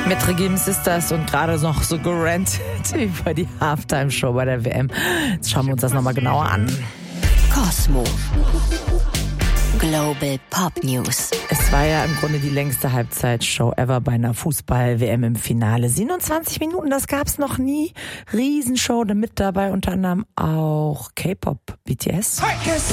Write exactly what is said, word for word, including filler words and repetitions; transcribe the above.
Mit Regime Sisters und gerade noch so gerannt über die Halftime-Show bei der W M. Jetzt schauen wir uns das nochmal genauer an. Kosmo. Global Pop News. Es war ja im Grunde die längste Halbzeitshow ever bei einer Fußball-W M im Finale. siebenundzwanzig Minuten, das gab's noch nie. Riesenshow, mit dabei unter anderem auch K-Pop, B T S.